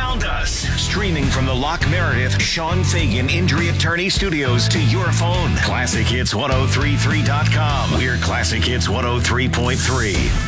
around us. Streaming from the Loch Meredith Sean Fagan Injury Attorney Studios to your phone. ClassicHits1033.com. We're Classic Hits 103.3.